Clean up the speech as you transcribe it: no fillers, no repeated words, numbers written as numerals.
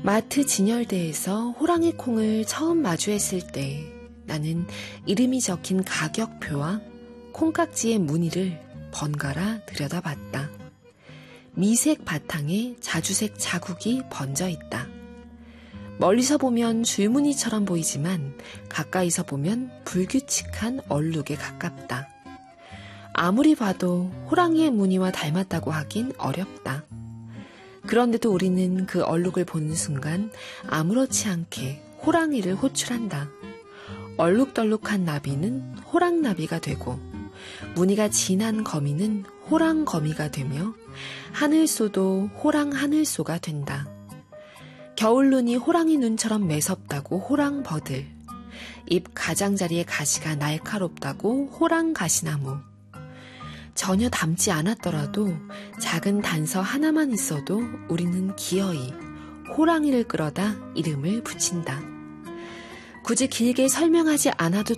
마트 진열대에서 호랑이 콩을 처음 마주했을 때 나는 이름이 적힌 가격표와 콩깍지의 무늬를 번갈아 들여다봤다. 미색 바탕에 자주색 자국이 번져 있다. 멀리서 보면 줄무늬처럼 보이지만 가까이서 보면 불규칙한 얼룩에 가깝다. 아무리 봐도 호랑이의 무늬와 닮았다고 하긴 어렵다. 그런데도 우리는 그 얼룩을 보는 순간 아무렇지 않게 호랑이를 호출한다. 얼룩덜룩한 나비는 호랑나비가 되고 무늬가 진한 거미는 호랑거미가 되며 하늘소도 호랑하늘소가 된다. 겨울 눈이 호랑이 눈처럼 매섭다고 호랑버들, 잎 가장자리의 가시가 날카롭다고 호랑가시나무. 전혀 닮지 않았더라도 작은 단서 하나만 있어도 우리는 기어이 호랑이를 끌어다 이름을 붙인다. 굳이 길게 설명하지 않아도